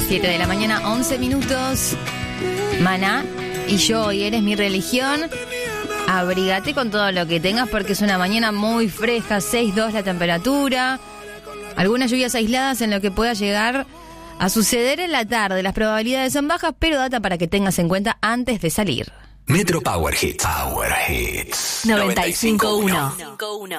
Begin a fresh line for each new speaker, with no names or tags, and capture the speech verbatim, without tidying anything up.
siete de la mañana, once minutos. Maná y yo, y eres mi religión. Abrígate con todo lo que tengas porque es una mañana muy fresca, seis dos la temperatura. Algunas lluvias aisladas en lo que pueda llegar a suceder en la tarde. Las probabilidades son bajas, pero data para que tengas en cuenta antes de salir.
Metro Power Hits. Power Hits.
noventa y cinco punto uno.